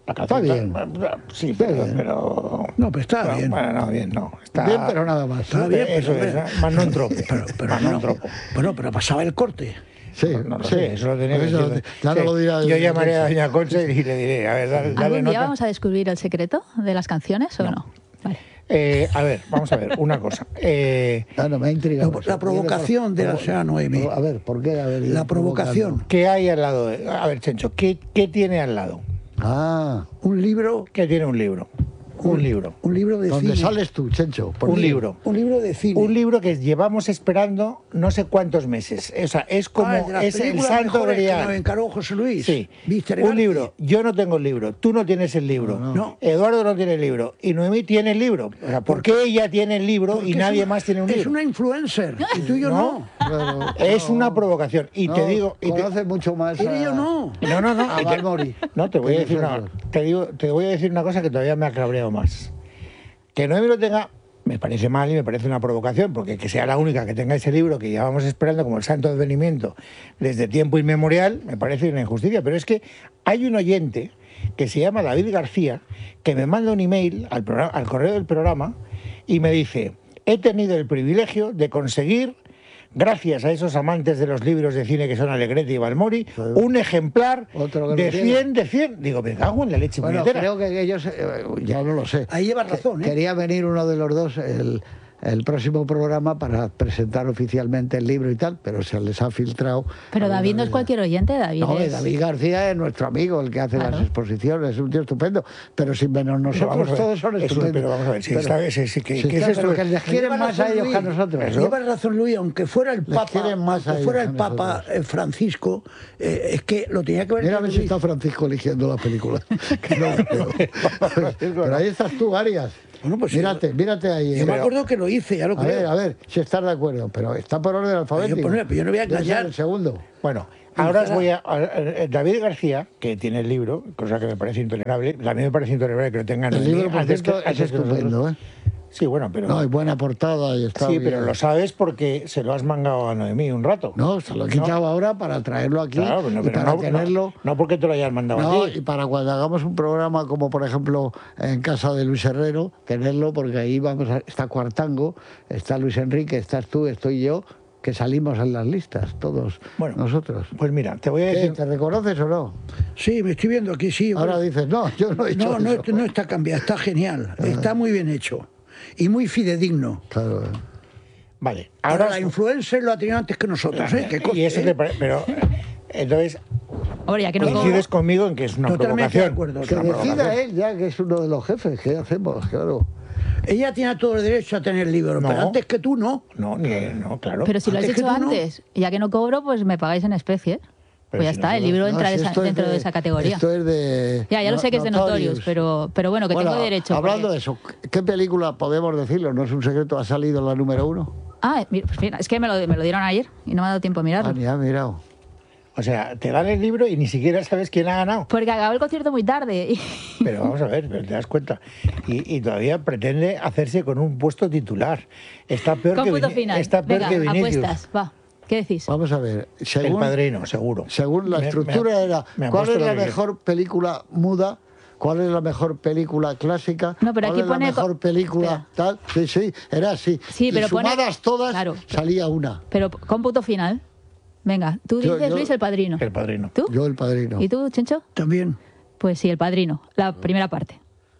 La calceta, bien. Sí, Bien. pero... No, pero está bien. Bueno, no, bien, no. Está Bien, pero nada más. Está bien, Eso pero, es, más no entró. pero Más no no. entró. Bueno, pero pasaba el corte. Sí, No lo sí. sé, eso lo tenía Por que eso decir. ya no Sí. lo dirá Yo llamaré a Concha. doña Concha y le diré, a ver, dale ¿Algún día nota. vamos a descubrir el secreto de las canciones o no? Vale. A ver, vamos a ver, una cosa. No, me ha intrigado. La eso. provocación de la señora Noemí. A ver, ¿por qué? A ver, La provocación. ¿Qué hay al lado? A ver, Chencho, ¿qué tiene al lado? Ah, Un libro. ¿Qué tiene un libro? Un libro. Un libro de ¿dónde cine. sales tú, Chencho? Por Un mí. libro. Un libro de cine. Un libro que llevamos esperando no sé cuántos meses. O sea, es como Ah, de las es el películas santo mejores que grial. nos encargó José Luis. Sí, Víctor un Egarty. libro. Yo no tengo el libro, tú no tienes el libro, No. Eduardo no tiene el libro y Noemí tiene el libro. O sea, ¿por qué ella tiene el libro Porque y es nadie una- más tiene un Es libro? una influencer. Y tú y yo no. Claro, Es no, una provocación. Y no, te digo... conoces mucho más Él y yo no. No. a y te- Balmori. No, te voy a Que decir una, nosotros. te voy a decir una cosa que todavía me ha cabreado más. Que Noemí lo tenga, me parece mal y me parece una provocación, porque que sea la única que tenga ese libro que llevamos esperando como el santo advenimiento desde tiempo inmemorial, me parece una injusticia. Pero es que hay un oyente que se llama David García, que me manda un email al correo del programa y me dice: he tenido el privilegio de conseguir, gracias a esos amantes de los libros de cine que son Alegretti y Balmori, un ejemplar Otro que de lo tiene. 100 de 100. Digo, me cago en la leche Bueno, puñetera. creo que ellos, ya no lo sé. Ahí llevas razón, ¿eh? Quería venir uno de los dos el próximo programa para presentar oficialmente el libro y tal, pero se les ha filtrado. Pero David no es cualquier oyente, David No, es... David García es nuestro amigo, el que hace Claro. las exposiciones, es un tío estupendo, pero sin menos Vamos nosotros a ver, todos son eso, estupendos. pero vamos a ver, si Pero- esta vez si ¿qué es está- esto? pero que les quieren Lleva más a razón, ellos que a Luis. nosotros. Eso. Llevas razón, Luis, aunque fuera el Les Papa, quieren más a aunque ellos fuera que el a Papa nosotros. Francisco, es que lo tenía que ver. Mira a ver si está Francisco eligiendo la película. Que no creo. Pero ahí estás tú, Arias. Bueno, pues mírate ahí. Yo me acuerdo que lo hice, ya lo creo. A ver, si estás de acuerdo, pero está por orden alfabético. Pero yo no voy a Debe ser engañar. el segundo. Bueno, ahora os voy a... David García, que tiene el libro, cosa que me parece intolerable, también me parece intolerable que lo tengan... El libro, por antes cierto, es antes que estupendo, nosotros. ¿eh? Sí, bueno, pero... No, hay buena portada y está sí, bien. pero lo sabes porque se lo has mangado a Noemí un rato. No, se lo he quitado ahora para traerlo aquí Claro, y pero para no, tenerlo... no porque te lo hayas mandado No, a y ti. para cuando hagamos un programa como por ejemplo en casa de Luis Herrero, tenerlo porque ahí está Cuartango, está Luis Enrique, estás tú, estoy yo, que salimos en las listas, todos Bueno, nosotros. Pues mira, te voy a ¿Qué, decir... ¿Te reconoces o no? Sí, me estoy viendo aquí, sí. Ahora bueno. dices, no, yo no he hecho No, eso. no está cambiado, está genial. Está muy bien hecho. Y muy fidedigno. Claro. Vale, Ahora ahora... la influencer lo ha tenido antes que nosotros, ¿eh? ¿Qué cosa, y eso eh? te parece... Pero, entonces, Hombre, ya que no coincides conmigo en que es una Totalmente de provocación. acuerdo. Es Que una decida provocación. él ya, que es uno de los jefes, ¿qué hacemos? Claro. Ella tiene todo el derecho a tener libros, No. pero antes que tú no. No, no, claro. Pero si lo has Antes que hecho tú no. antes, ya que no cobro, pues me pagáis en especie. Pues ya si está, el nosotros- libro No, entra si esto es dentro de esa categoría. Esto es de... Ya lo sé que es de Notorious, pero bueno, que Bueno, tengo derecho. hablando porque- de eso, ¿qué película podemos decirlo? ¿No es un secreto? ¿Ha salido la número 1? Ah, pues mira, es que me lo dieron ayer y no me ha dado tiempo a mirarlo. Ah, ni ha mirado. O sea, te dan el libro y ni siquiera sabes quién ha ganado. Porque acabó el concierto muy tarde. Pero vamos a ver, pero te das cuenta. Y todavía pretende hacerse con un puesto titular. Está peor que Cómputo Vini- final. Está peor Venga, que Vinicius. apuestas, va. ¿Qué decís? Vamos a ver, El según, Padrino, seguro. según la Me- estructura me- era, me ¿cuál apuesto es lo la que quiero. mejor película muda? ¿Cuál es la mejor película clásica? No, pero ¿Cuál aquí es la pone mejor película tal? Sí, sí, era así. Sí, Y pero pone- sumadas todas, claro. salía una. Pero cómputo final. Venga, tú Yo- dices yo- Luis el Padrino. El Padrino. ¿Tú? Yo El Padrino. ¿Y tú, Chencho? También. Pues sí, el Padrino, la primera parte.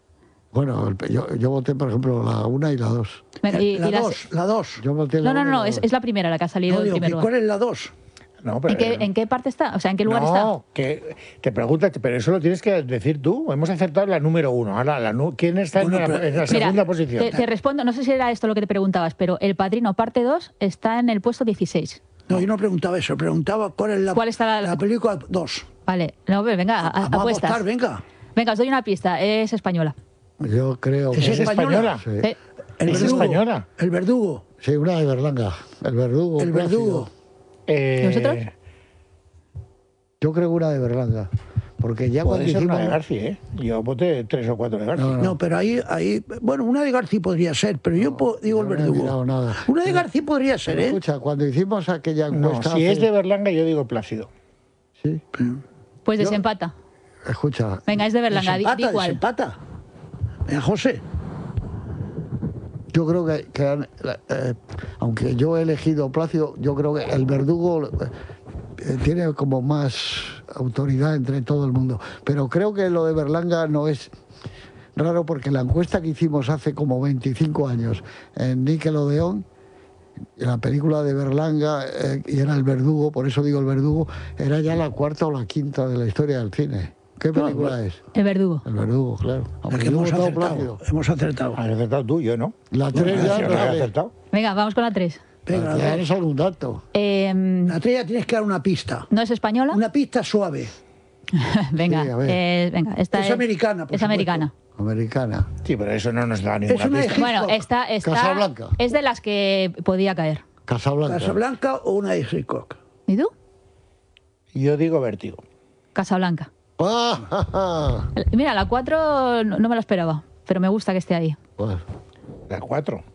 Bueno, yo voté, por ejemplo, la 1 y la 2. Venga, y La las- 2, la 2. Yo voté la No, no, uno y no, la es, dos. es la primera la que ha salido No, en digo, primer ¿cuál lugar. es la 2? No, pero, ¿En qué parte está? O sea, ¿en qué lugar está? no, que te preguntas, pero eso lo tienes que decir tú. Hemos acertado la número 1. Ahora, ¿quién está Bueno, en, pero- en la Mira, segunda posición? te respondo, no sé si era esto lo que te preguntabas, pero El Padrino parte 2 está en el puesto 16. No, yo no preguntaba eso, preguntaba cuál es la, ¿Cuál está la- película 2. Vale, no, venga, Vamos a apuestas. apostar, venga. Venga, os doy una pista, es española. Yo creo ¿Es que... ¿Es española? española? Sí. Sí. El ¿Es verdugo. española? El verdugo. Sí, una de Berlanga. El verdugo. El Plácido. verdugo. ¿Y vosotros? Yo creo que una de Berlanga. Porque ya cuando Puede ser hicimos... una de García, ¿eh? Yo voté 3 o 4 de García. No, No, pero ahí, bueno, una de García podría ser, pero yo digo el no he mirado verdugo. nada. Una de García podría ser, ¿eh? Escucha, cuando hicimos aquella No, encuesta... si es hace- de Berlanga, yo digo Plácido. Sí. Pues desempata. escucha. Venga, es de Berlanga, di Desempata, cuál. desempata. Venga, José. Yo creo que aunque yo he elegido Plácido, yo creo que el Verdugo tiene como más autoridad entre todo el mundo. Pero creo que lo de Berlanga no es raro, porque la encuesta que hicimos hace como 25 años en Nickelodeon, la película de Berlanga, y era el Verdugo, por eso digo el Verdugo, era ya la cuarta o la quinta de la historia del cine. ¿Qué película es? El Verdugo. El Verdugo, claro. El Aunque que yo he hemos votado acertado. Plácido. Hemos acertado. Has acertado tú, yo no. La 3 ya Yo no no he vale. acertado. Venga, vamos con la 3. Venga, Ya eres algún dato. la estrella tienes que dar una pista. ¿No es española? Una pista suave. Venga, Sí, a ver. venga, esta Es americana, por Es supuesto. americana. Americana. Sí, pero eso no nos da Es ninguna una de pista. Bueno, Hitchcock. esta Casablanca. es de las que podía caer. Casablanca. Casablanca o una de Hitchcock. ¿Y tú? Yo digo Vértigo. Casablanca. Ah, Mira, la 4 no me la esperaba, pero me gusta que esté ahí. Bueno, La 4.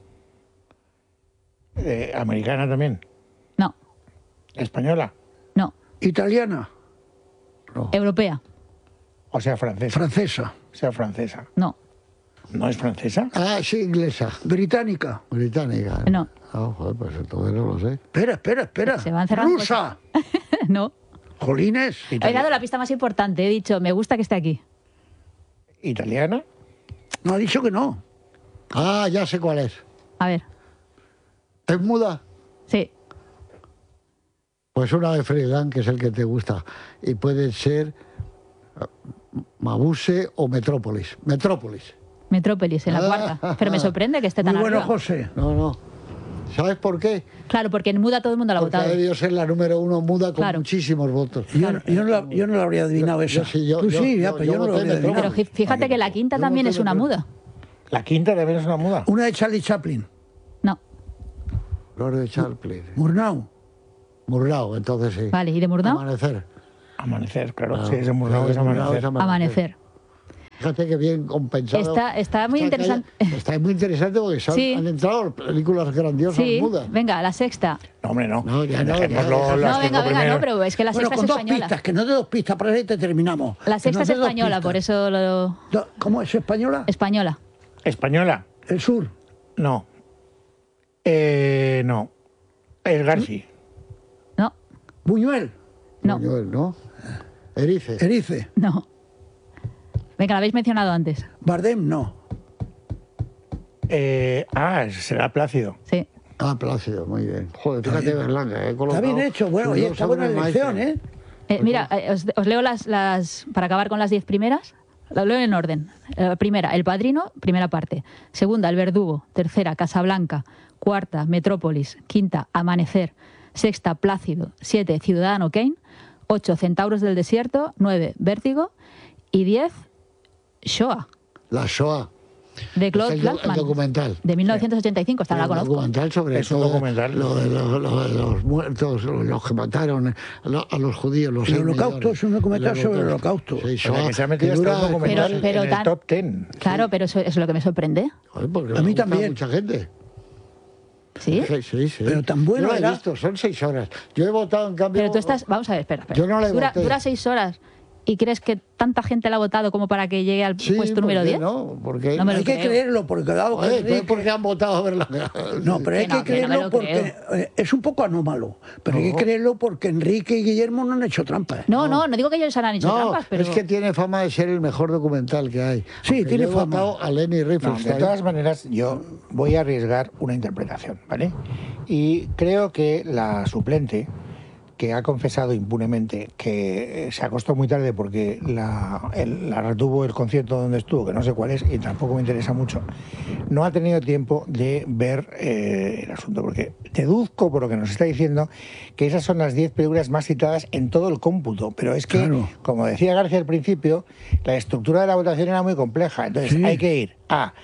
Americana también. No, Española. no. Italiana. Europea. O sea, francesa. Francesa. O sea, francesa. No, ¿No es francesa? sí, inglesa. Británica. Británica. No. Ah, joder, pues entonces no lo sé. Espera. Se van cerrando Rusa. no. Jolines. He dado la pista más importante. He dicho, me gusta que esté aquí. ¿Italiana? No ha dicho que no. Ah, ya sé cuál es. A ver, ¿Es muda? sí. Pues una de Freeland, que es el que te gusta. Y puede ser Mabuse o Metrópolis. Metrópolis. Metrópolis en la cuarta. Pero me sorprende que esté tan Muy bueno, arriba. José. No. ¿Sabes por qué? Claro, porque en muda todo el mundo la ha Porque ha votado. debido ser la número 1 muda con Claro. muchísimos votos. Yo no la habría adivinado esa. sí, yo- Tú yo- sí, yo- pero yo yo no la voté habría Metrópolis. adivinado. Pero fíjate que la quinta Yo también voté es una Metrópolis. muda. ¿La quinta también es una muda? Una de Charlie Chaplin. No. Lord de Chaplin. Murnau. Murnau, entonces sí. Vale, ¿y de Murnau? Amanecer. Amanecer, claro. Ah, Sí, es de Murnau, es amanecer. Amanecer. Fíjate que bien compensado. Está muy interesante. Está muy interesante porque Sí. han entrado películas grandiosas Sí, mudas. venga, la sexta. No, hombre, no. No, ya no, Dejémoslo ya, ya. las No, cinco venga, primeras. no, pero es que la Bueno, sexta con es dos española. pistas, que no de dos pistas, para ahí te terminamos. La Que sexta no es de dos española, pistas. por eso lo... ¿Cómo es española? Española. ¿Española? El sur. No. No. Es Garci. No, Buñuel. no, Buñuel, ¿no? Erice. Erice. no. Venga, la habéis mencionado antes. Bardem, no. Será Plácido. Sí. Ah, Plácido, muy bien. Joder, fíjate, Berlanga. Está bien hecho. Bueno, oye, está buena elección, ¿eh? Mira, os leo para acabar con las 10 primeras. Las leo en orden. Primera, El Padrino, primera parte. Segunda, El Verdugo. Tercera, Casablanca. Cuarta, Metrópolis. Quinta, Amanecer. Sexta, Plácido. 7, Ciudadano Kane. 8, Centauros del Desierto. 9, Vértigo. Y 10, Shoah, La Shoah. de Claude el Blackman. documental. De 1985, esta no la El conozco. documental sobre Es un todo documental. lo de los muertos, los que mataron a los judíos, los El 6 holocausto millones. es un documental sobre el holocausto. Sí, O sea, Shoah, que se ha metido que hasta dura- un documental Pero en tan- el top 10. Claro, pero eso es lo que me sorprende. Joder, porque A le mí gusta también. mucha gente. ¿Sí? Sí. Pero tan bueno Yo lo he era- visto, son 6 horas. Yo he votado, en cambio... Pero tú estás... Vamos a ver, espera. Yo no le voté. Dura 6 horas. ¿Y crees que tanta gente la ha votado como para que llegue al Sí, puesto número ¿por qué 10? no? Porque... No me lo Hay que creo. creerlo, porque dado que Joder, entonces, Enrique- ¿por qué han votado a Berlanga? No, pero hay Que no, que que no me creerlo lo porque es un poco anómalo. Pero hay que creerlo porque Enrique y Guillermo no han hecho trampas. No digo que ellos han hecho No, trampas, pero... es que tiene fama de ser el mejor documental que hay. Sí, Aunque tiene yo he fama. votado a Leni No, de Riefenstahl. todas maneras, yo voy a arriesgar una interpretación, ¿vale? Y creo que la suplente, que ha confesado impunemente que se acostó muy tarde porque la retuvo el concierto donde estuvo, que no sé cuál es y tampoco me interesa mucho, no ha tenido tiempo de ver el asunto, porque deduzco por lo que nos está diciendo que esas son las 10 películas más citadas en todo el cómputo, pero es que, Claro. como decía García al principio, la estructura de la votación era muy compleja, entonces Sí. hay que ir a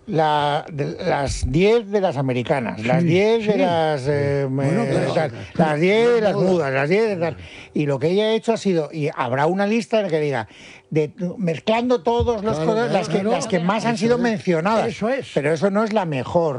las 10 de las americanas, las 10 de las las 10 de las mudas, las 10 de tal. Y lo que ella ha hecho ha sido, y habrá una lista en la que diga, mezclando todos los las que más han sido mencionadas. Eso es. Pero eso no es la mejor.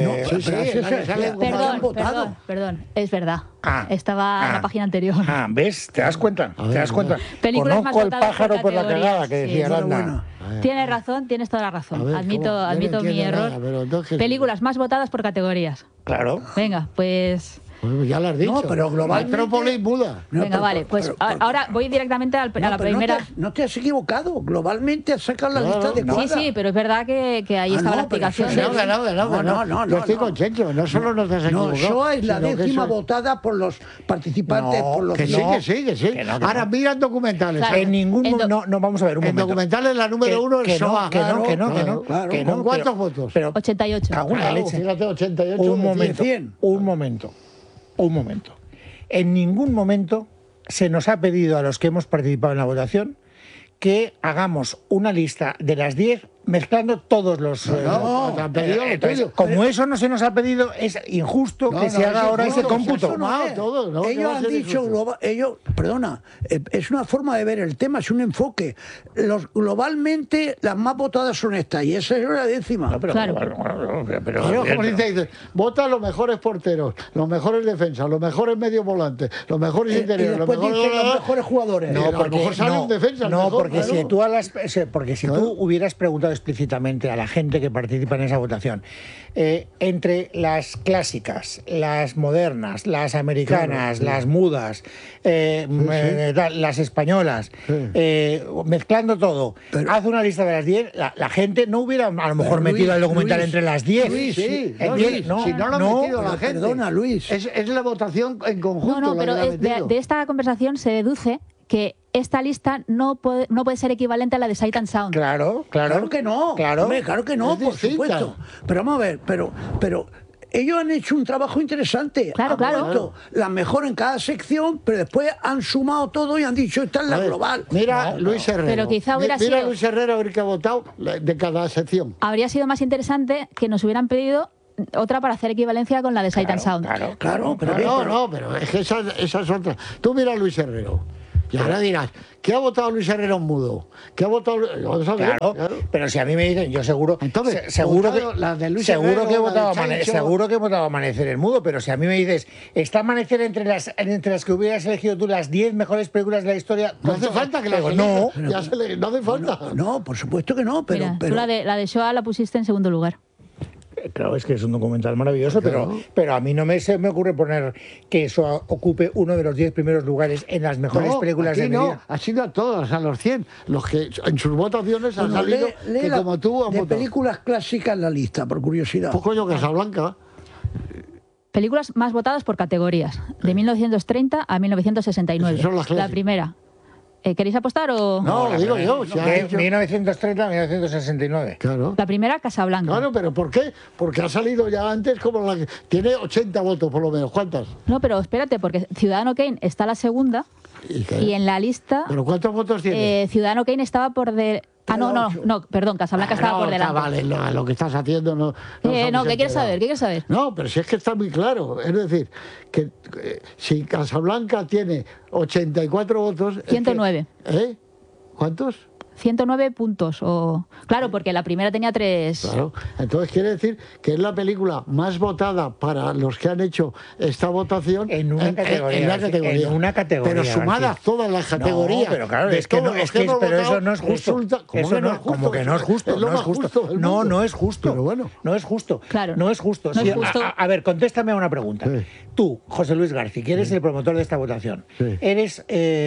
Perdón, es verdad. Ah, Estaba en la página anterior. ¿Ves? ¿Te das cuenta? ¿Te das cuenta? Películas más Conozco el votadas pájaro por la categorías, cagada que sí. decía Aranda. Tienes razón, tienes toda la razón. A ver, admito ¿cómo? Yo no mi entiendo error. nada, pero entonces- Películas más votadas por categorías. Claro. Venga, pues... Bueno, ya lo has dicho. No, pero globalmente- Metrópolis muda. No, Venga, vale. Pues ahora voy directamente a la primera... No te has equivocado. Globalmente has sacado la lista adecuada. Sí, pero es verdad que ahí estaba la pero explicación. eso de- Yo estoy contento, no solo nos has No, equivocado. eso es la sino que décima eso- votada por los participantes, No, por los Que sí, No, que sí, que sí. que no, que Ahora no. miran documentales. Claro. En ningún En momento. No, vamos a ver un En momento. documentales la número uno que es no, Shoah. que no, que no, que no, claro. que no. ¿Con cuántos pero- votos? Pero 88. cago en la Claro, leche. fíjate, 88. Un momento, 100. un momento, un momento. En ningún momento se nos ha pedido a los que hemos participado en la votación que hagamos una lista de las 10 mezclando todos los... No, te han pedido lo entonces, tuyo. como eso no se nos ha pedido, es injusto que se haga ahora ese cómputo. Eso no es. Todo, ¿no? ¿Qué Ellos va a han ser dicho, injusto? perdona, es una forma de ver el tema, es un enfoque. Globalmente las más votadas son estas y esa es la décima. No, pero, Claro. pero- Pero, como si pero- te dices, vota los mejores porteros, los mejores defensas, los mejores medio volantes, los mejores Y interiores, después dicen los mejores jugadores. No, a lo porque, mejor sale un defensa, no, mejor, porque claro. si tú porque si tú hubieras preguntado explícitamente a la gente que participa en esa votación entre las clásicas, las modernas, las americanas, las mudas, las españolas, mezclando todo, haz una lista de las 10, la gente no hubiera a lo mejor metido el documental entre las 10. Luis, sí, ¿Entiendes? no, si no lo ha metido la gente. Perdona, Luis. Es la votación en conjunto. No, la pero que la ha metido. de esta conversación se deduce que esta lista no puede ser equivalente a la de Sight and Sound. Claro. Claro que no. Claro. Hombre, claro que no, Es por distinta. supuesto. Pero vamos a ver, pero ellos han hecho un trabajo interesante. Claro, Han claro. puesto la mejor en cada sección, pero después han sumado todo y han dicho, esta es A la ver, global. Mira Luis Herrero. Pero quizá hubiera Mira sido- Luis Herrero a ver qué ha votado de cada sección. Habría sido más interesante que nos hubieran pedido otra para hacer equivalencia con la de Sight and Sound. Claro, pero No, pero es que esa es otra. Tú mira a Luis Herrero. Y ahora dirás, ¿qué ha votado Luis Herrero en mudo? ¿Qué ha votado? Vamos a ver, Claro, pero si a mí me dicen, yo seguro, Entonces, seguro votado las de Luis seguro Herrero, que he la de votado Chancho. seguro que he votado Amanecer en mudo, pero si a mí me dices, está Amanecer entre las que hubieras elegido tú las 10 mejores películas de la historia, No hace falta que las digo, no. elijas, no hace falta. No, por supuesto que no, pero... Mira, tú la de Shoah la pusiste en segundo lugar. Claro, es que es un documental maravilloso, pero a mí no se me ocurre poner que eso ocupe uno de los 10 primeros lugares en las mejores No, películas aquí de mi no, vida. ha sido a todos, a los 100. Los que en sus votaciones han salido lee que la- como tú han de votado. películas clásicas la lista, por curiosidad. Pues coño, Casablanca. Películas más votadas por categorías, de 1930 a 1969. Esas son las La clásicas. primera. ¿Queréis apostar o...? No, lo digo yo. si ha De hecho- 1930 a 1969. Claro. La primera, Casablanca. Claro, pero ¿por qué? Porque ha salido ya antes como la que... Tiene 80 votos por lo menos. ¿Cuántas? No, pero espérate, porque Ciudadano Kane está la segunda ¿Y qué? y en la lista ¿Pero cuántos votos tiene? Ciudadano Kane estaba por de... Ah, no, perdón, Casablanca estaba por delante. Vale, lo que estás haciendo no... No, estamos ¿qué quieres enterados. saber? ¿Qué quieres saber? No, pero si es que está muy claro. Es decir, que si Casablanca tiene 84 votos... es que- 109. ¿Cuántos? 109 puntos. Claro, porque la primera tenía 3... Claro. Entonces quiere decir que es la película más votada para los que han hecho esta votación En una categoría, en una García, categoría. en una categoría, Pero sumadas García. todas las categorías. No, pero claro, de es que no, todos los es que hemos pero votado, eso no es justo. resulta- ¿cómo Eso que no, como que no es justo, Es lo no es más justo. del No, mundo. no es justo. Pero bueno. No es justo. Claro. No es justo. No es Sí, justo. A ver, contéstame a una pregunta. Sí. Tú, José Luis García, que eres el promotor de esta votación, Sí. eres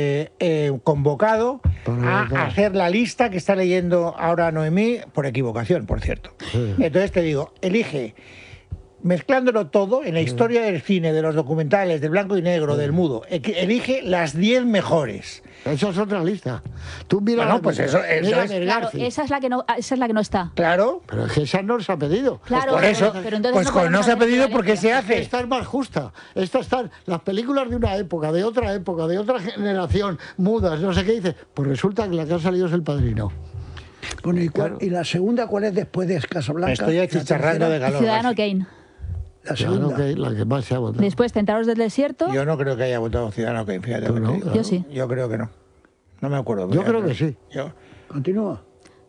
convocado Para a votar. hacer la lista que está leyendo ahora Noemí, por equivocación, por cierto. Entonces te digo, elige, mezclándolo todo, en la historia del cine, de los documentales, del blanco y negro, del mudo, elige las 10 mejores. Eso es otra lista. Tú mira Bueno, la pues mía. eso Mira es- del Claro, Garci. esa es la que no está. Claro. Pero es que esa no se ha pedido. Claro, por eso, pero entonces pues podemos no se ha hacer pedido porque se equivalencia. hace. Esta es más justa. Estas están las películas de una época, de otra generación, mudas, no sé qué dice. Pues resulta que la que ha salido es El Padrino. Bueno, Claro. ¿y la segunda cuál es después de Casablanca? Me estoy achicharrando de calor. Ciudadano casi. Kane. La Claro segunda. que la que más se ha votado. Después, Centauros del Desierto. Yo no creo que haya votado Ciudadano Kane, fíjate. Tú lo que no, te digo. Yo sí. Yo creo que no. No me acuerdo. Yo fíjate. creo que sí. Yo- Continúa.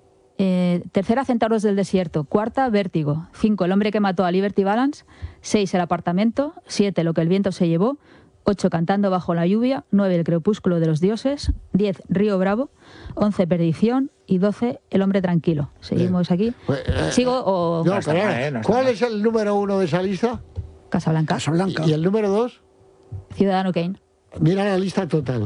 Tercera, Centauros del Desierto. Cuarta, Vértigo. 5, El hombre que mató a Liberty Balance. 6, El apartamento. 7, Lo que el viento se llevó. 8, Cantando bajo la lluvia. 9, El crepúsculo de los dioses. 10, Río Bravo. 11, Perdición. Y 12, El hombre tranquilo. Seguimos aquí. Pues, ¿Sigo o No, está pero mal, ahora, no está ¿cuál mal. es el número 1 de esa lista? Casablanca? Casablanca. ¿Y el número 2? Ciudadano Kane. Mira la lista total.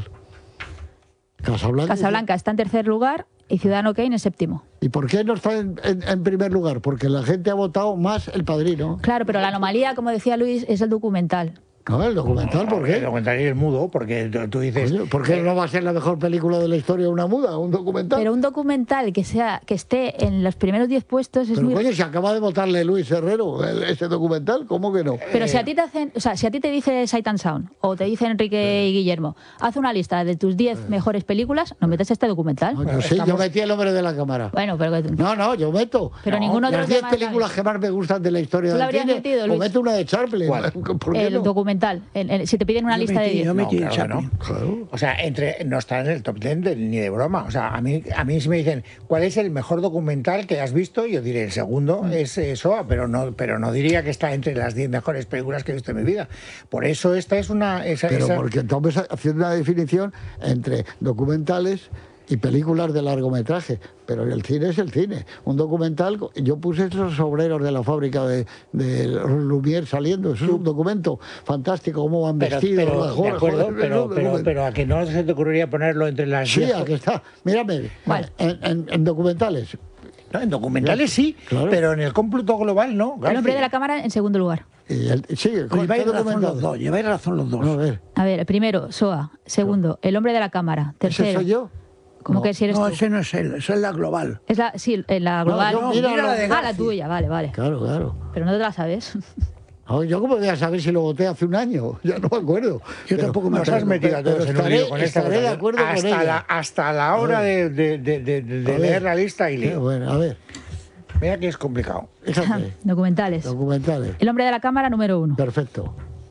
Casablanca. Casablanca está en tercer lugar y Ciudadano Kane en séptimo. ¿Y por qué no está en primer lugar? Porque la gente ha votado más El Padrino. Claro, pero la anomalía, como decía Luis, es el documental. No, el documental, ¿por El qué? documental es mudo, porque tú dices... Coño, ¿por qué no va a ser la mejor película de la historia una muda, un documental? Pero un documental que esté en los primeros 10 puestos es Pero, muy... coño, se acaba de votarle Luis Herrero ese documental, ¿cómo que no? Pero si a ti te hacen, o sea, si a ti te dice Sight and Sound o te dice Enrique y Guillermo, haz una lista de tus 10 mejores películas, no metes este documental. Coño, sí, yo metí El hombre de la cámara. Bueno, pero que- No, yo meto. Pero ninguno de las los 10 demás películas que más me gustan de la historia ¿Tú del la habrías cine, metido, o Luis? meto una de Chaplin. ¿Cuál? ¿Por qué el no? documental, si te piden una Yo lista de metí- 10. yo metí No, claro que Chaplin. Claro. O sea, no está en el top 10 ni de broma. O sea, a mí si me dicen cuál es el mejor documental que has visto, yo diré el segundo es SOA, pero no diría que está entre las 10 mejores películas que he visto en mi vida. Por eso esta es una... Pero porque estamos haciendo una definición entre documentales y películas de largometraje. Pero el cine es el cine. Un documental, yo puse esos obreros de la fábrica de Lumière saliendo. Eso es un documento fantástico, cómo van vestidos. las de gorras, acuerdo, joder, es un documento. pero a que no se te ocurriría ponerlo entre las Sí, 10. aquí está. Mírame. ¿Cuál? En documentales. No, en documentales sí, Claro. pero en el cómputo global no. El hombre de la cámara en segundo lugar. Sí, Pues lleváis ¿qué razón los documental? dos, lleváis razón los dos. No, a ver. A ver, primero, SOA. Segundo, El hombre de la cámara. ¿Ese Tercero. soy yo? ¿Cómo No. que si eres No, tú? ese no es él, eso es la global. Es la, sí, la global. yo- mira la de Ah, la Garci. tuya, vale. Claro. Pero no te la sabes. No, yo cómo voy a saber si lo voté hace un año, ya no me acuerdo. Yo tampoco me Nos has acuerdo, metido a todos pero en un lío con esta estaré de votación. acuerdo con ella. Hasta la hora A ver. de A ver. leer la lista y Qué lío. bueno, a ver, Mira que es complicado. fíjate. Documentales. Documentales. El hombre de la cámara número 1. Perfecto.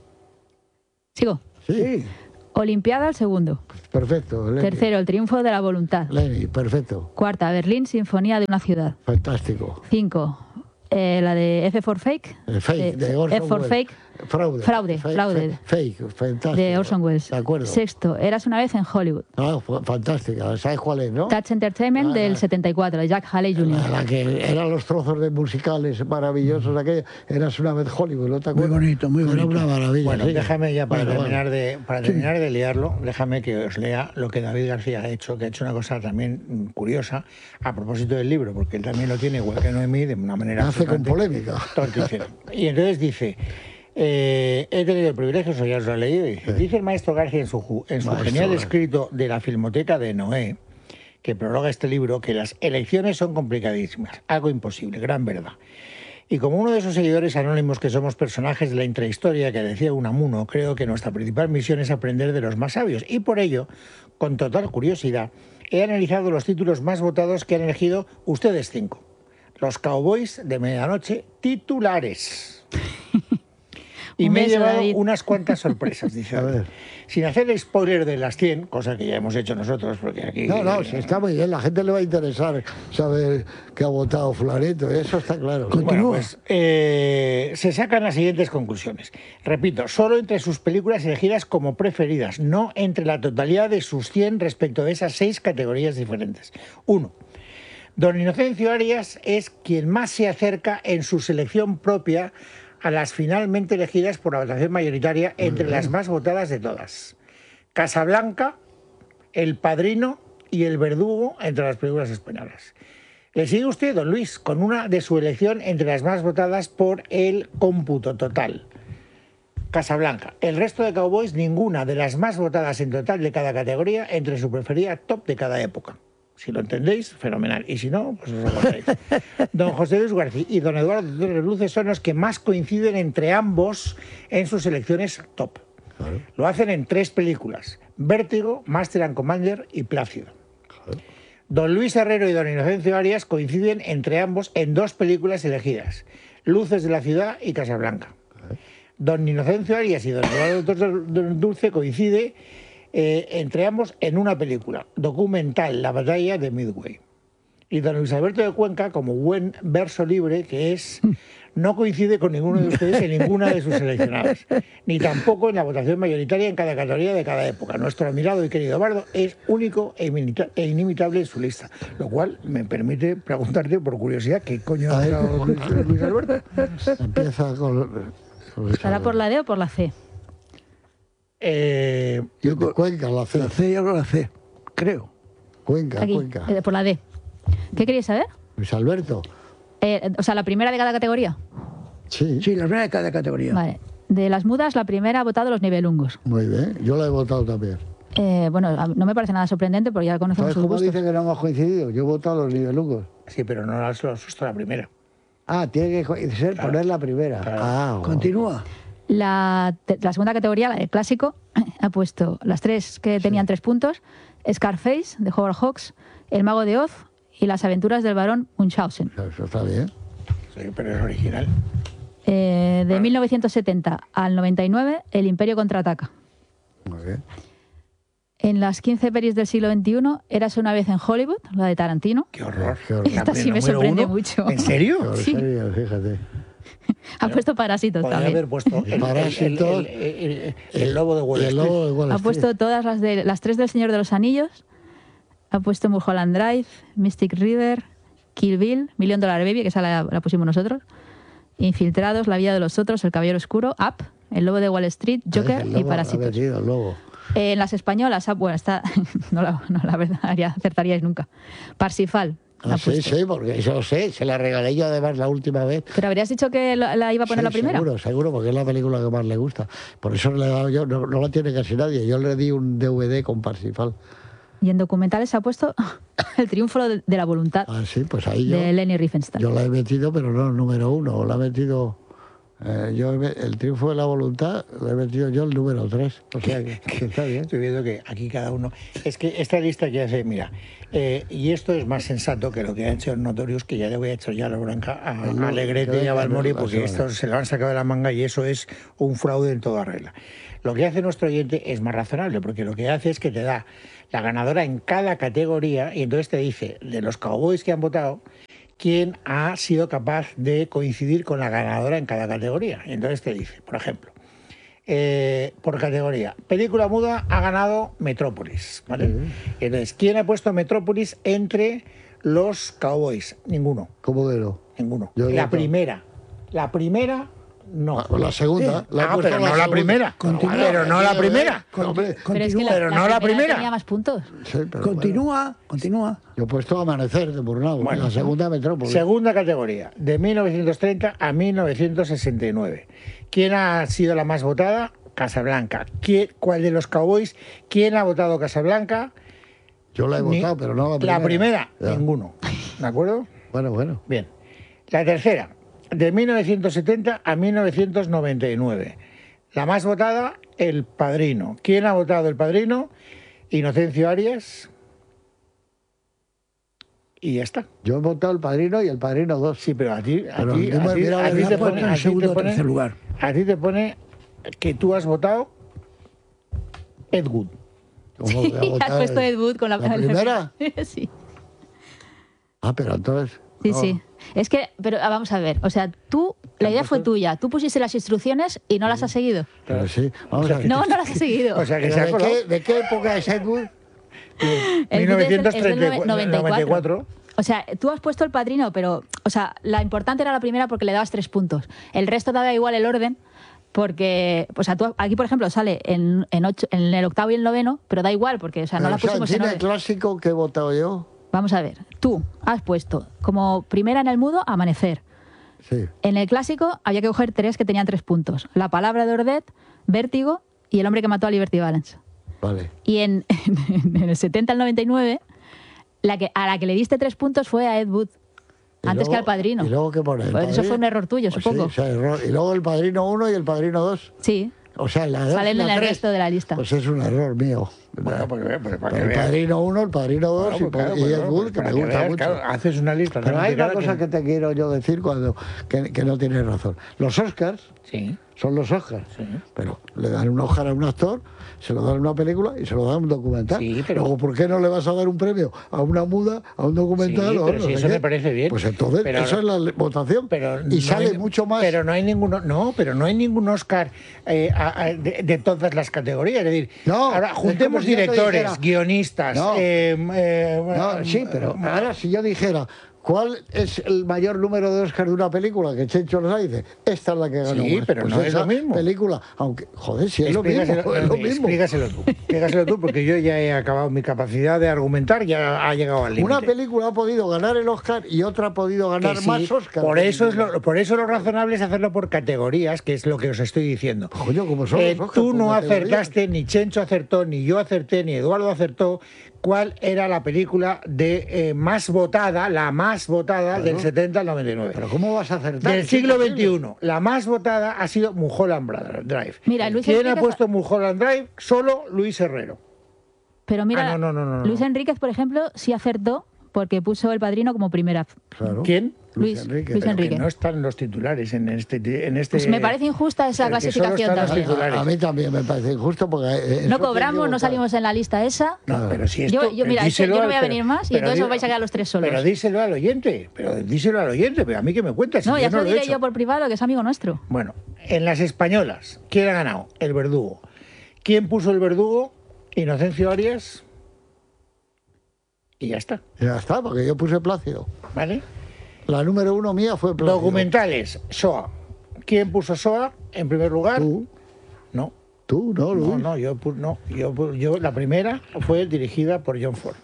Sigo. Sí, Olimpiada el segundo. perfecto. Lenny. Tercero, El triunfo de la voluntad. Lenny, perfecto. Cuarta, Berlín, Sinfonía de una ciudad. Fantástico. 5, la de F for Fake. El fake de Orson F for Welles. Fake. Fraude. Fraude. Fake, fantástico. De Orson Welles. De acuerdo. Sexto, Eras una vez en Hollywood. Ah, fantástica. ¿Sabes cuál es, no? Touch Entertainment del 74, de Jack Haley Jr. La que eran los trozos de musicales maravillosos, aquella. Eras una vez Hollywood, ¿no te Muy acuerdas? bonito, muy Era bonito. una maravilla. Bueno, sí. déjame ya para Bueno, terminar de liarlo, déjame que os lea lo que David García ha hecho, que ha hecho una cosa también curiosa a propósito del libro, porque él también lo tiene igual que Noemí, de una manera Hace con absolutamente polémica. torticera. Y entonces dice, he tenido el privilegio, eso ya os lo he leído, y dice el maestro García en su Maestro genial García. escrito de la Filmoteca de Noé, que prologa este libro, que las elecciones son complicadísimas, algo imposible, gran verdad. Y como uno de esos seguidores anónimos que somos personajes de la intrahistoria que decía Unamuno, creo que nuestra principal misión es aprender de los más sabios. Y por ello, con total curiosidad, he analizado los títulos más votados que han elegido ustedes 5. Los Cowboys de Medianoche titulares. Y Un me he beso, llevado David. unas cuantas sorpresas, dice A David. ver. Sin hacer spoiler de las 100, cosa que ya hemos hecho nosotros, porque aquí... No, sí, está muy bien. La gente le va a interesar saber que ha votado Flaneto. Eso está claro. Con- Bueno, Continúa. pues se sacan las siguientes conclusiones. Repito, solo entre sus películas elegidas como preferidas, no entre la totalidad de sus 100 respecto de esas 6 categorías diferentes. 1. Don Inocencio Arias es quien más se acerca en su selección propia a las finalmente elegidas por la votación mayoritaria entre las más votadas de todas. Casablanca, El Padrino y El Verdugo entre las películas españolas. Le sigue usted, don Luis, con una de su elección entre las más votadas por el cómputo total. Casablanca. El resto de Cowboys, ninguna de las más votadas en total de cada categoría entre su preferida top de cada época. Si lo entendéis, fenomenal. Y si no, pues os lo contáis. Don José Luis García y don Eduardo Torres Luces son los que más coinciden entre ambos en sus selecciones top. Lo hacen en 3 películas: Vértigo, Master and Commander y Plácido. Don Luis Herrero y don Inocencio Arias coinciden entre ambos en 2 películas elegidas, Luces de la ciudad y Casablanca. Don Inocencio Arias y don Eduardo Dulce coincide entre ambos en una película, documental, La batalla de Midway. Y don Luis Alberto de Cuenca, como buen verso libre que es, no coincide con ninguno de ustedes en ninguna de sus seleccionadas, ni tampoco en la votación mayoritaria en cada categoría de cada época. Nuestro admirado y querido bardo es único e inimitable en su lista, lo cual me permite preguntarte, por curiosidad, ¿qué coño ha hecho Luis Alberto? Empieza con... ¿Estará por la D o por la C? Yo Cuenca, la C. La C, yo creo la C, creo. Cuenca, Aquí, Cuenca. por la D. ¿Qué queréis saber? Luis Alberto. O sea, la primera de cada categoría. Sí, Sí, la primera de cada categoría. Vale. De las mudas, la primera ha votado Los Nibelungos. muy bien. Yo la he votado también. Bueno, no me parece nada sorprendente porque ya conocemos ¿Sabes sus cómo gustos. dice que no hemos coincidido? Yo he votado a los Nibelungos. Sí, pero no lo asusta la primera. Ah, tiene que ser poner la primera. Claro. Ah, bueno. Continúa. La segunda categoría, la del clásico, ha puesto las 3 que tenían 3 puntos: Scarface, de Howard Hawks, El mago de Oz y Las aventuras del barón Munchausen. Eso está bien. Sí, pero es original. De 1970 al 99, El imperio contraataca. Muy bien. En las 15 pelis del siglo XXI, Érase una vez en Hollywood, la de Tarantino. Qué horror. Qué horror. Esta sí me número sorprende 1. mucho. ¿En serio? Pero Sí. serio, fíjate. Ha puesto Parásitos Podría también. haber puesto Parásitos. el lobo de Wall Y el Street. lobo de Wall Ha Street. puesto todas las 3 del Señor de los Anillos. Ha puesto Mulholland Drive, Mystic River, Kill Bill, $1 Million Baby, que esa la pusimos nosotros. Infiltrados, La vida de los otros, El caballero oscuro, Up, El lobo de Wall Street, Joker El y lobo, ha Parásitos. metido el lobo. En las españolas, bueno, está, no la verdad, acertaríais nunca. Parsifal. Ah, ha sí, puesto. sí, porque eso sé, se la regalé yo además la última vez. Pero habrías dicho que la iba a poner Sí, la primera. Seguro, seguro, porque es la película que más le gusta. Por eso le he dado yo, no la tiene casi nadie. Yo le di un DVD con Parsifal. Y en documentales se ha puesto El triunfo de la voluntad, Ah, sí, pues ahí yo, de Leni Riefenstahl. yo la he metido, pero no el número 1, la he metido... el triunfo de la voluntad lo he metido yo el número 3. O sea que está bien. Estoy viendo que aquí cada uno... Es que esta lista que hace, mira, y esto es más sensato que lo que ha hecho Notorious, que ya le voy a echar ya la bronca a No, Alegrete y a Balmori, la porque semana. estos se lo han sacado de la manga y eso es un fraude en toda regla. Lo que hace nuestro oyente es más razonable, porque lo que hace es que te da la ganadora en cada categoría y entonces te dice, de los cowboys que han votado, quién ha sido capaz de coincidir con la ganadora en cada categoría. Y entonces te dice, por ejemplo, por categoría, película muda ha ganado Metrópolis, ¿vale? Entonces, ¿quién ha puesto Metrópolis entre los cowboys? Ninguno, ¿Cómo que no? ninguno. Yo he La votado. primera, no. Ah, la segunda. La he puesto pero no la segunda. primera. Pero no la primera. Hombre, Pero es que Pero no la primera. tenía más puntos. sí, pero Continúa. bueno. Yo he puesto Amanecer de Murnau, Bueno. la segunda Metrópolis. Segunda categoría, de 1930 a 1969. ¿Quién ha sido la más votada? Casablanca. ¿Cuál de los cowboys? ¿Quién ha votado Casablanca? Yo la he Ni- votado, pero no la primera. La primera, Ya. ninguno. ¿De acuerdo? Bueno. Bien. La tercera, de 1970 a 1999. La más votada, El Padrino. ¿Quién ha votado El Padrino? Inocencio Arias. Y ya está. Yo he votado El Padrino y El Padrino 2. Sí, pero a ti, Pero mira, a ti la te puesto pone, en a ti segundo te o pone- tercer lugar. a ti te pone que tú has votado Ed Wood. ¿Cómo que ha Sí, has votado puesto el- Ed Wood con la primera? Sí. Ah, pero entonces... Sí, no. sí. Es que, pero vamos a ver, o sea, la idea fue tuya, tú pusiste las instrucciones y no las has seguido. Pero sí, vamos a ver. No, no las has seguido. O sea, que ¿Pero se ha de, colado. qué, ¿De qué época es Ed Wood? El Wood es del 1994. O sea, tú has puesto El Padrino, pero, o sea, la importante era la primera porque le dabas 3 puntos. El resto daba igual el orden, porque, o sea, tú aquí, por ejemplo, sale en el octavo y el noveno, pero da igual, porque, o sea, no la O sea, pusimos en cine orden. clásico que he votado yo. Vamos a ver, tú has puesto como primera en el mudo Amanecer. Sí. En el clásico había que coger 3 que tenían 3 puntos. La palabra de Ordet, Vértigo y El hombre que mató a Liberty Valance. Vale. Y en el 70 al 99, a la que le diste 3 puntos fue a Ed Wood, Y antes luego- que al Padrino. ¿Y luego qué pone? ¿El Pues eso Padrino? fue un error tuyo, Pues supongo. Sí, o sea, error. Y luego El Padrino 1 y El Padrino 2. Sí, O sea, la 2 salen y la en el 3. resto de la lista. Pues es un error mío. Bueno, pues para Pero que el veas. Padrino 1, el Padrino 2 Bueno, pues claro, y el bueno, Good, pues que para me que gusta veas, mucho. claro, haces una lista. Pero tan hay una complicada cosa que te quiero yo decir que no tienes razón. Los Oscars Sí, son los Oscars, sí. pero le dan un Oscar a un actor, se lo dan a una película y se lo dan a un documental. Sí, pero- Luego, ¿por qué no le vas a dar un premio a una muda, a un documental? Sí, o pero no si sé eso qué? me parece bien. Pues entonces, Pero- esa es la votación. Pero y no sale hay- mucho más. Pero no hay ninguno, pero no hay ningún Oscar de todas las categorías. Es decir, No, ahora es como juntemos si yo te directores, dijera- guionistas. No. Bueno, No, sí, pero ahora si yo dijera, ¿cuál es el mayor número de Oscars de una película? Que Chencho nos dice, esta es la que ganó Sí, más. pero no es esa lo mismo. película, aunque, joder, si es lo mismo, explícaselo, es lo mismo. explícaselo tú, porque yo ya he acabado mi capacidad de argumentar, ya ha llegado al límite. Una película ha podido ganar el Oscar y otra ha podido Que ganar sí, más Oscars. por eso lo razonable es hacerlo por categorías, que es lo que os estoy diciendo. Coño, como son los Oscars, Tú por no categorías. acertaste, ni Chencho acertó, ni yo acerté, ni Eduardo acertó cuál era la película de más votada, la más votada del 70 al 99. Pero ¿cómo vas a acertar? Del Es siglo imposible. XXI, la más votada ha sido Mulholland Drive. Mira, Luis ¿Quién ha Enriquez- puesto Mulholland Drive? Solo Luis Herrero. Pero mira, Ah, no. Luis Enríquez, por ejemplo, sí acertó porque puso El Padrino como primera. Claro. ¿Quién? Luis Enrique. Luis Pero que Enrique. no están los titulares en este. Pues me parece injusta esa Porque solo clasificación están los también. titulares. A mí también me parece injusto porque... No cobramos, no salimos en la lista esa. No, pero si esto, Mira, díselo yo no al- voy a pero- venir más y pero entonces di- os vais a quedar los tres solos. Pero díselo al oyente, pero a mí que me cuentas. si No, ya yo se lo he diré hecho. yo por privado, que es amigo nuestro. Bueno, en las españolas, ¿quién ha ganado? El Verdugo. ¿Quién puso el Verdugo? Inocencio Arias. Y ya está, Ya está, porque yo puse Plácido. ¿vale? La número 1 mía fue Plácido. Documentales, SOA. ¿Quién puso SOA en primer lugar? Tú, No, no, Luis. no, yo la primera fue dirigida por John Ford.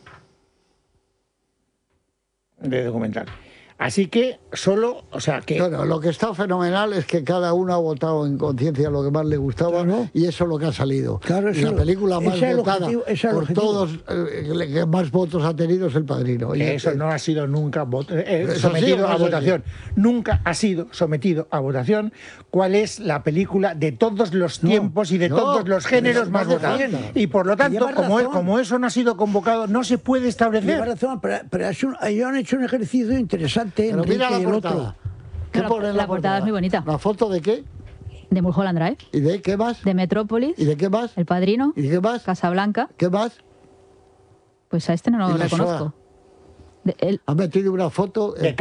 De documental. Así que solo, o sea, que Claro, lo que está fenomenal es que cada uno ha votado en conciencia lo que más le gustaba Claro. y eso es lo que ha salido. Claro, y eso- la película más ese es el votada objetivo, ese es el por objetivo. todos, que más votos ha tenido es El Padrino. Y que eso no ha sido nunca Eso sometido sí o no a es así. votación. Nunca ha sido sometido a votación cuál es la película de todos los tiempos y de no, todos los géneros no más hace votados. falta. Y por lo tanto, Lleva como, razón. como eso no ha sido convocado, no se puede Lleva establecer. razón, pero ellos han hecho un ejercicio interesante, Pero Enrique mira y la el portada. otro. ¿Qué Claro, pone en la portada es muy bonita. ¿La foto de qué? De Mulholland Drive, ¿Y de qué más? de Metrópolis, ¿Y de qué más? El Padrino, ¿Y de qué más? Casablanca. ¿Qué más? Pues a este no ¿Y lo la reconozco. Ha metido una foto... De